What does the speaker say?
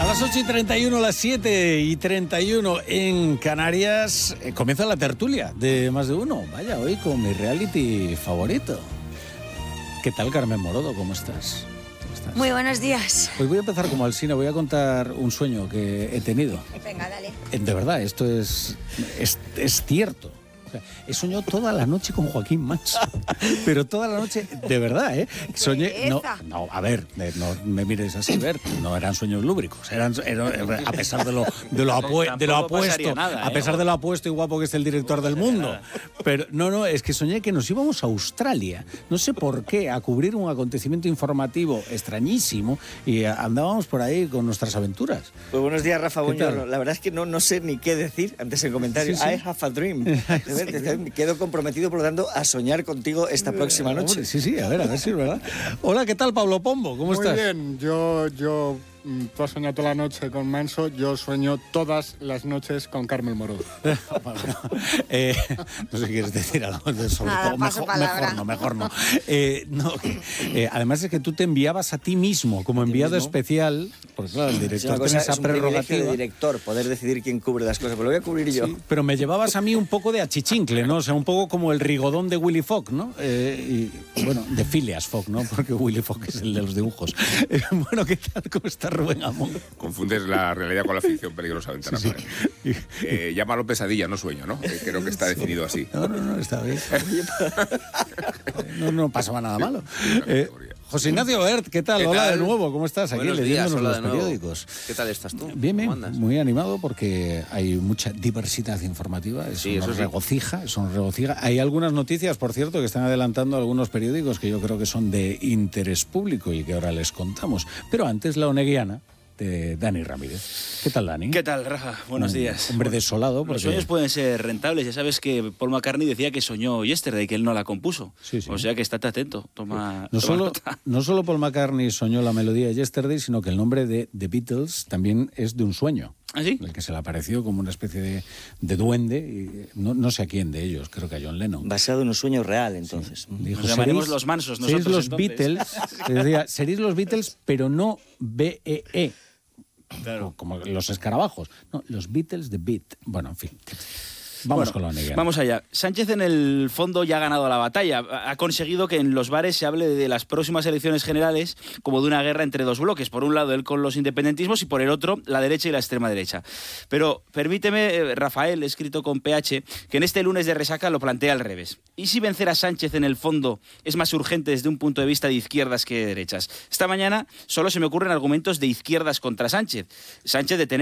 las 8:31, las 7:31 en Canarias, comienza la tertulia de Más de Uno. Vaya, hoy con mi reality favorito. ¿Qué tal, Carmen Morodo? ¿Cómo estás? Muy buenos días. Pues voy a empezar como Alsina, voy a contar un sueño que he tenido. Venga, dale. De verdad, esto es cierto. O sea, he soñado toda la noche con Joaquín Manso, pero toda la noche, de verdad, ¿eh? Soñé, no, a ver, no me mires así, Bert, no eran sueños lúbricos, eran a pesar de lo apuesto, nada, a pesar de lo apuesto y guapo que es el director del mundo, pero no, es que soñé que nos íbamos a Australia, no sé por qué, a cubrir un acontecimiento informativo extrañísimo y andábamos por ahí con nuestras aventuras. Pues buenos días, Rafa Buñuelo. La verdad es que no sé ni qué decir antes en comentarios. Sí. I have a dream. Me quedo comprometido, por lo tanto, a soñar contigo esta próxima noche. Sí, a ver si es verdad. Hola, ¿qué tal, Pablo Pombo? ¿Cómo estás? Muy bien, yo tú has soñado toda la noche con Manso, yo sueño todas las noches con Carmen Morodo. No sé si quieres decir algo sobre todo. Mejor no. Además es que tú te enviabas a ti mismo como enviado especial, porque claro, el director tiene esa prerrogativa. De director, poder decidir quién cubre las cosas, pero lo voy a cubrir yo. Sí, pero me llevabas a mí un poco de achichincle, ¿no? O sea, un poco como el Rigodón de Willy Fogg, ¿no? Y bueno, de Phileas Fogg, ¿no? Porque Willy Fogg es el de los dibujos. Bueno, ¿qué tal? ¿Cómo estás, Rubén Amón? Confundes la realidad con la ficción peligrosamente. Sí. Llámalo pesadilla, no sueño, ¿no? Creo que está definido así. No, está bien. No pasaba nada malo. José Ignacio Bert, ¿qué tal? Hola de nuevo, ¿cómo estás? Aquí leyéndonos los periódicos. ¿Qué tal estás tú? Bien, muy animado porque hay mucha diversidad informativa, eso nos regocija. Hay algunas noticias, por cierto, que están adelantando algunos periódicos que yo creo que son de interés público y que ahora les contamos. Pero antes, la oneguiana de Dani Ramírez. ¿Qué tal, Dani? ¿Qué tal, Rafa? Buenos días. Hombre desolado. Los sueños pueden ser rentables. Ya sabes que Paul McCartney decía que soñó Yesterday, que él no la compuso. Sí. O sea que estate atento. No solo Paul McCartney soñó la melodía de Yesterday, sino que el nombre de The Beatles también es de un sueño. ¿Ah, sí? El que se le apareció como una especie de duende, y no sé a quién de ellos, creo que a John Lennon. Basado en un sueño real, entonces. Sí. Dijo, nos llamaremos los Mansos nosotros. Seréis los Beatles, decía, seréis los Beatles, pero no B-E-E. Claro. Como los escarabajos. No, los Beatles de Beat. Bueno, en fin. Vamos con la negra. Vamos allá. Sánchez en el fondo ya ha ganado la batalla. Ha conseguido que en los bares se hable de las próximas elecciones generales como de una guerra entre dos bloques. Por un lado él con los independentismos y por el otro la derecha y la extrema derecha. Pero permíteme, Rafael, escrito con PH, que en este lunes de resaca lo plantea al revés. ¿Y si vencer a Sánchez en el fondo es más urgente desde un punto de vista de izquierdas que de derechas? Esta mañana solo se me ocurren argumentos de izquierdas contra Sánchez. Sánchez de tener